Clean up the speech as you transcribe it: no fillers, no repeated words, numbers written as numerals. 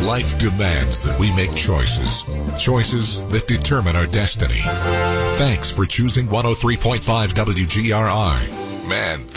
Life demands that we make choices. Choices that determine our destiny. Thanks for choosing 103.5 WGRI. Man,